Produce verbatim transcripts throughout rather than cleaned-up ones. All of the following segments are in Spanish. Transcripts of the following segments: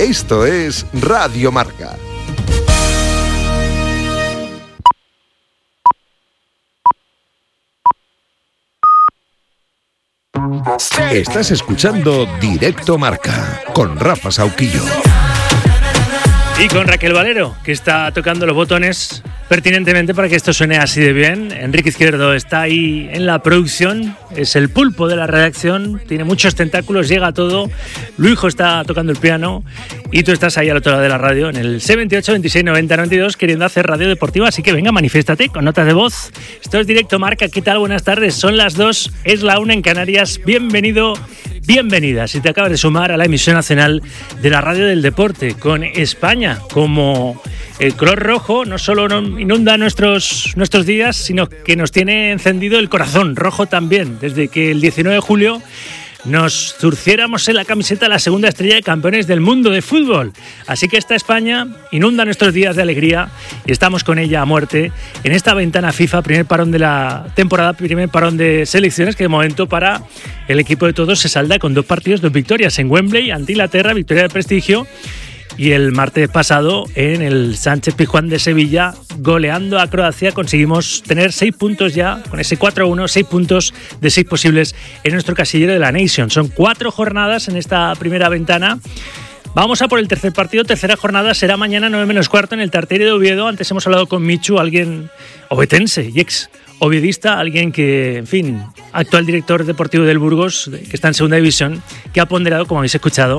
Esto es Radio Marca. Estás escuchando Directo Marca con Rafa Sauquillo. Y con Raquel Valero, que está tocando los botones pertinentemente para que esto suene así de bien. Enrique Izquierdo está ahí en la producción, es el pulpo de la redacción, tiene muchos tentáculos, llega a todo. Luijo está tocando el piano y tú estás ahí al otro lado de la radio en el seis veintiocho, veintiséis, noventa, noventa y dos queriendo hacer radio deportiva, así que venga, manifiéstate con notas de voz. Esto es Directo Marca, ¿qué tal? Buenas tardes, son las dos, es la una en Canarias. Bienvenido, bienvenida si te acabas de sumar a la emisión nacional de la radio del deporte con España como el color rojo no solo inunda nuestros, nuestros días, sino que nos tiene encendido el corazón rojo también, desde que el diecinueve de julio nos zurciéramos en la camiseta la segunda estrella de campeones del mundo de fútbol. Así que esta España inunda nuestros días de alegría y estamos con ella a muerte en esta ventana FIFA, primer parón de la temporada, primer parón de selecciones que de momento para el equipo de todos se salda con dos partidos, dos victorias en Wembley ante Inglaterra, victoria de prestigio. Y el martes pasado en el Sánchez Pizjuán de Sevilla, goleando a Croacia, conseguimos tener seis puntos ya, con ese cuatro a uno, seis puntos de seis posibles en nuestro casillero de la Nation. Son cuatro jornadas en esta primera ventana. Vamos a por el tercer partido, tercera jornada, será mañana nueve menos cuarto en el Tartiere de Oviedo. Antes hemos hablado con Michu, alguien ovetense y ex oviedista, alguien que, en fin, actual director deportivo del Burgos, que está en segunda división, que ha ponderado, como habéis escuchado,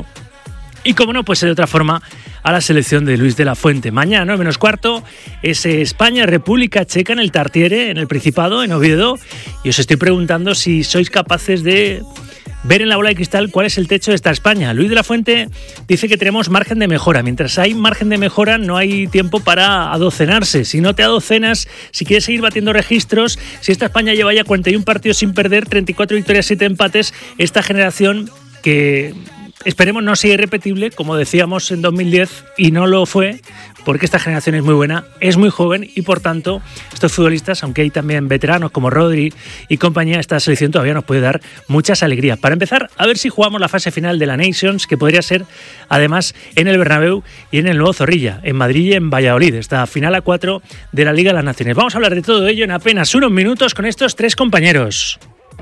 y como no puede ser de otra forma, a la selección de Luis de la Fuente. Mañana, nueve menos cuarto, es España-República Checa en el Tartiere, en el Principado, en Oviedo. Y os estoy preguntando si sois capaces de ver en la bola de cristal cuál es el techo de esta España. Luis de la Fuente dice que tenemos margen de mejora. Mientras hay margen de mejora, no hay tiempo para adocenarse. Si no te adocenas, si quieres seguir batiendo registros, si esta España lleva ya cuarenta y uno partidos sin perder, treinta y cuatro victorias, siete empates, esta generación que esperemos no sea irrepetible, como decíamos en dos mil diez, y no lo fue, porque esta generación es muy buena, es muy joven y por tanto estos futbolistas, aunque hay también veteranos como Rodri y compañía, esta selección todavía nos puede dar muchas alegrías. Para empezar, a ver si jugamos la fase final de la Nations, que podría ser además en el Bernabéu y en el nuevo Zorrilla, en Madrid y en Valladolid, esta final a cuatro de la Liga de las Naciones. Vamos a hablar de todo ello en apenas unos minutos con estos tres compañeros.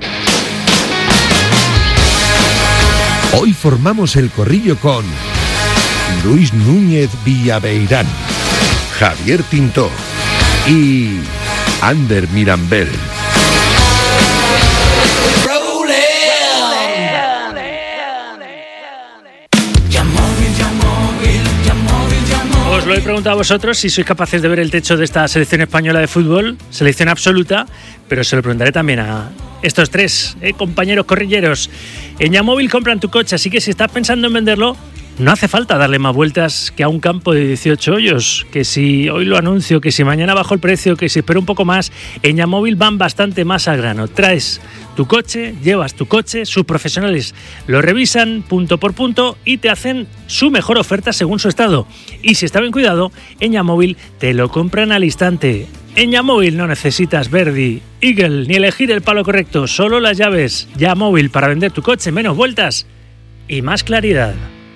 Hoy formamos el corrillo con Luis Núñez Villaveirán, Javier Pinto y Ander Mirambel. Os lo he preguntado a vosotros si sois capaces de ver el techo de esta selección española de fútbol, selección absoluta, pero se lo preguntaré también a estos tres eh, compañeros corrilleros. En Yamóvil compran tu coche, así que si estás pensando en venderlo, no hace falta darle más vueltas que a un campo de dieciocho hoyos, que si hoy lo anuncio, que si mañana bajo el precio, que si espero un poco más. En Yamóvil van bastante más al grano. Traes tu coche, llevas tu coche, sus profesionales lo revisan punto por punto y te hacen su mejor oferta según su estado. Y si está bien cuidado, en Yamóvil te lo compran al instante. En Yamóvil no necesitas Verdi, Eagle ni elegir el palo correcto, solo las llaves. Yamóvil para vender tu coche, menos vueltas y más claridad.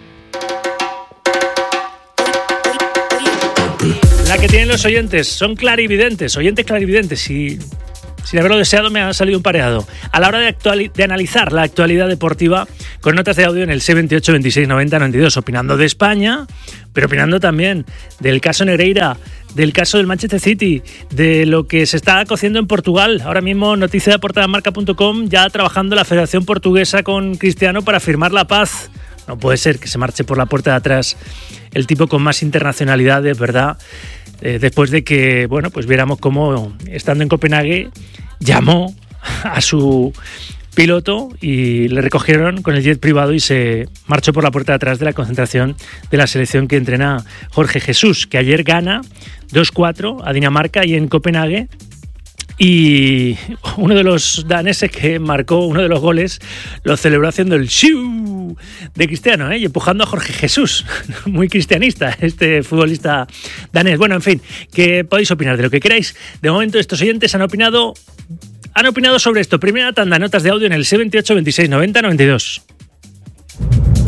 La que tienen los oyentes, son clarividentes, oyentes clarividentes, y sin haberlo deseado me ha salido un pareado. A la hora de, actuali- de analizar la actualidad deportiva con notas de audio en el seis veintiocho, veintiséis, noventa, noventa y dos, opinando de España, pero opinando también del caso Negreira, del caso del Manchester City, de lo que se está cociendo en Portugal. Ahora mismo, noticia de portada marca punto com, ya trabajando la Federación Portuguesa con Cristiano para firmar la paz. No puede ser que se marche por la puerta de atrás el tipo con más internacionalidades, ¿verdad? Eh, después de que, bueno, pues viéramos cómo, estando en Copenhague, llamó a su piloto y le recogieron con el jet privado y se marchó por la puerta de atrás de la concentración de la selección que entrena Jorge Jesús, que ayer gana dos cuatro a Dinamarca y en Copenhague. Y uno de los daneses que marcó uno de los goles lo celebró haciendo el shiu de Cristiano, ¿eh? Y empujando a Jorge Jesús. Muy cristianista este futbolista danés. Bueno, en fin, que podéis opinar de lo que queráis. De momento estos oyentes han opinado han opinado sobre esto. Primera tanda, notas de audio en el seis veintiocho, veintiséis, noventa, noventa y dos.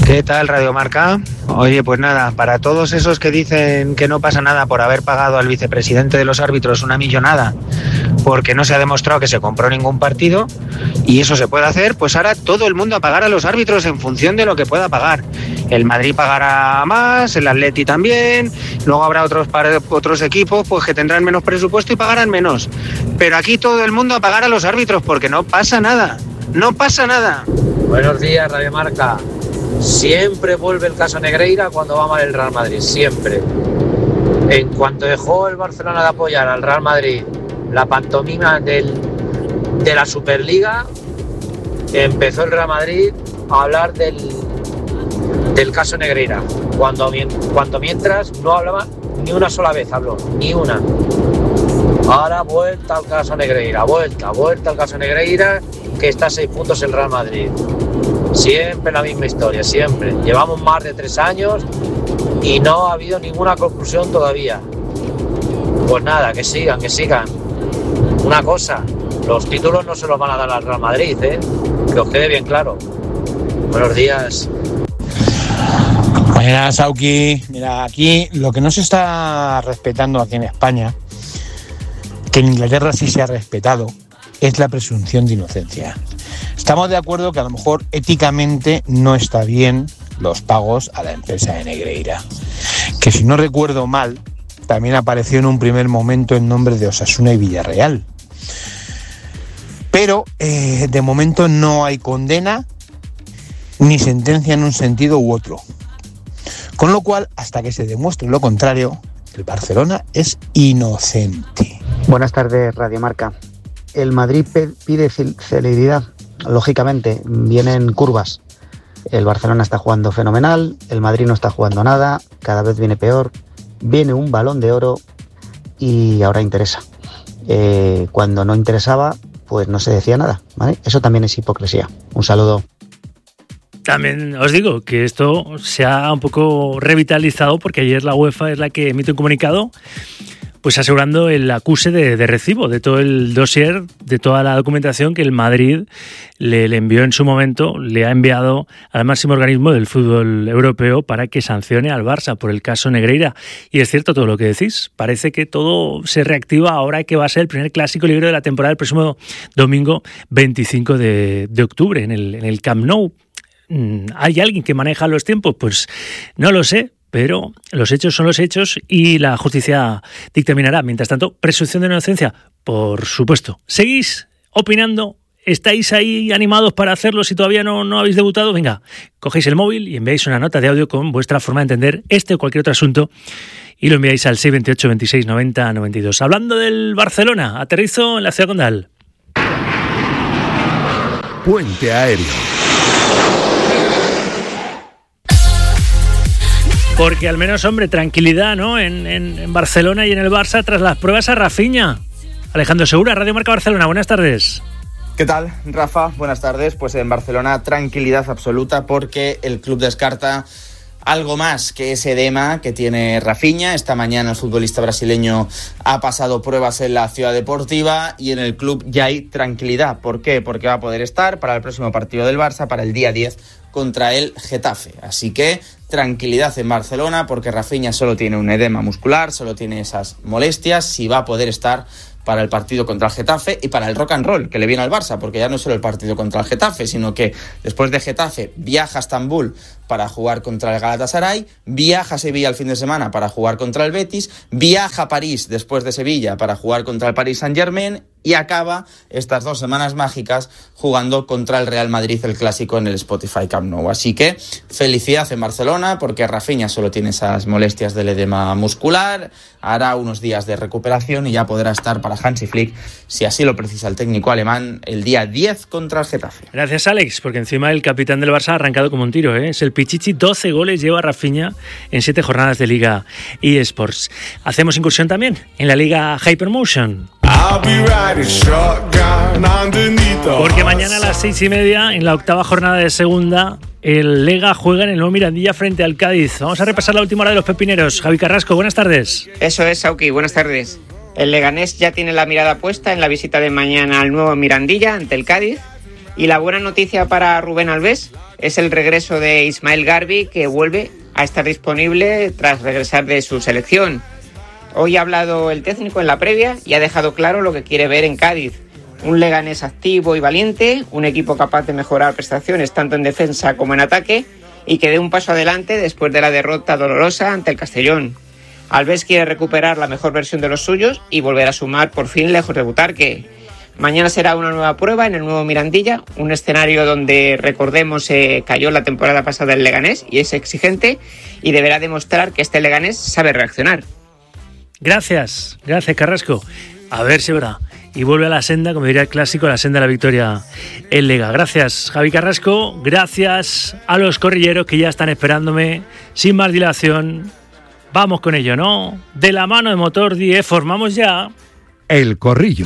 ¿Qué tal, Radio Marca? Oye, pues nada, para todos esos que dicen que no pasa nada por haber pagado al vicepresidente de los árbitros una millonada porque no se ha demostrado que se compró ningún partido, y eso se puede hacer, pues ahora todo el mundo a pagar a los árbitros en función de lo que pueda pagar. El Madrid pagará más, el Atleti también, luego habrá otros, otros equipos pues que tendrán menos presupuesto y pagarán menos. Pero aquí todo el mundo a pagar a los árbitros porque no pasa nada, no pasa nada. Buenos días, Radio Marca. Siempre vuelve el caso Negreira cuando va mal el Real Madrid, siempre. En cuanto dejó el Barcelona de apoyar al Real Madrid la pantomima del, de la Superliga, empezó el Real Madrid a hablar del, del caso Negreira. Cuando, cuando mientras no hablaba ni una sola vez, habló, ni una. Ahora vuelta al caso Negreira, vuelta, vuelta al caso Negreira, que está a seis puntos el Real Madrid. Siempre la misma historia, siempre. Llevamos más de tres años y no ha habido ninguna conclusión todavía. Pues nada, que sigan, que sigan. Una cosa, los títulos no se los van a dar al Real Madrid, ¿eh? Que os quede bien claro. Buenos días. Buenas, Sauki. Mira, aquí lo que no se está respetando aquí en España, que en Inglaterra sí se ha respetado, es la presunción de inocencia. Estamos de acuerdo que a lo mejor éticamente no está bien los pagos a la empresa de Negreira, que si no recuerdo mal, también apareció en un primer momento en nombre de Osasuna y Villarreal. Pero eh, de momento no hay condena ni sentencia en un sentido u otro. Con lo cual, hasta que se demuestre lo contrario, el Barcelona es inocente. Buenas tardes, Radio Marca. El Madrid pide celeridad. Lógicamente, vienen curvas. El Barcelona está jugando fenomenal, el Madrid no está jugando nada, cada vez viene peor, viene un Balón de Oro y ahora interesa. Eh, cuando no interesaba, pues no se decía nada, ¿vale? Eso también es hipocresía. Un saludo. También os digo que esto se ha un poco revitalizado porque ayer la UEFA es la que emite un comunicado pues asegurando el acuse de, de recibo de todo el dossier, de toda la documentación que el Madrid le, le envió en su momento, le ha enviado al máximo organismo del fútbol europeo para que sancione al Barça por el caso Negreira. Y es cierto todo lo que decís, parece que todo se reactiva ahora que va a ser el primer clásico libre de la temporada el próximo domingo veinticinco de octubre en el, en el Camp Nou. ¿Hay alguien que maneja los tiempos? Pues no lo sé. Pero los hechos son los hechos y la justicia dictaminará. Mientras tanto, presunción de inocencia, por supuesto. ¿Seguís opinando? ¿Estáis ahí animados para hacerlo si todavía no, no habéis debutado? Venga, cogéis el móvil y enviáis una nota de audio con vuestra forma de entender este o cualquier otro asunto y lo enviáis al seis veintiocho veintiséis noventa noventa y dos. Hablando del Barcelona, aterrizo en la ciudad condal. Puente aéreo. Porque al menos, hombre, tranquilidad, ¿no? En, en, en Barcelona y en el Barça tras las pruebas a Rafinha. Alejandro Segura, Radio Marca Barcelona, buenas tardes. ¿Qué tal, Rafa? Buenas tardes. Pues en Barcelona tranquilidad absoluta porque el club descarta algo más que ese edema que tiene Rafinha. Esta mañana el futbolista brasileño ha pasado pruebas en la ciudad deportiva y en el club ya hay tranquilidad. ¿Por qué? Porque va a poder estar para el próximo partido del Barça, para el día diez contra el Getafe. Así que tranquilidad en Barcelona porque Rafinha solo tiene un edema muscular, solo tiene esas molestias, si va a poder estar para el partido contra el Getafe y para el rock and roll que le viene al Barça, porque ya no es solo el partido contra el Getafe, sino que después de Getafe viaja a Estambul para jugar contra el Galatasaray, viaja a Sevilla el fin de semana para jugar contra el Betis, viaja a París después de Sevilla para jugar contra el Paris Saint-Germain y acaba estas dos semanas mágicas jugando contra el Real Madrid, el clásico en el Spotify Camp Nou. Así que felicidad en Barcelona porque Rafinha solo tiene esas molestias del edema muscular, hará unos días de recuperación y ya podrá estar para Hansi Flick, si así lo precisa el técnico alemán, el día diez contra el Getafe. Gracias, Alex, porque encima el capitán del Barça ha arrancado como un tiro, ¿eh? Es el Pichichi, doce goles lleva Rafinha en siete jornadas de Liga eSports. Hacemos incursión también en la Liga Hypermotion. Porque mañana a las seis y media, en la octava jornada de segunda, el Lega juega en el nuevo Mirandilla frente al Cádiz. Vamos a repasar la última hora de los pepineros. Javi Carrasco, buenas tardes. Eso es, Sauki, buenas tardes. El Leganés ya tiene la mirada puesta en la visita de mañana al nuevo Mirandilla ante el Cádiz. Y la buena noticia para Rubén Alves es el regreso de Ismael Garbi, que vuelve a estar disponible tras regresar de su selección. Hoy ha hablado el técnico en la previa y ha dejado claro lo que quiere ver en Cádiz. Un Leganés activo y valiente, un equipo capaz de mejorar prestaciones tanto en defensa como en ataque y que dé un paso adelante después de la derrota dolorosa ante el Castellón. Alves quiere recuperar la mejor versión de los suyos y volver a sumar por fin lejos de Butarque. Mañana será una nueva prueba en el nuevo Mirandilla, un escenario donde, recordemos, se cayó la temporada pasada el Leganés y es exigente y deberá demostrar que este Leganés sabe reaccionar. Gracias, gracias Carrasco. A ver si verá. Y vuelve a la senda, como diría el clásico, a la senda de la victoria en Lega. Gracias, Javi Carrasco. Gracias a los corrilleros que ya están esperándome. Sin más dilación, vamos con ello, ¿no? De la mano de Motor diez, formamos ya El Corrillo.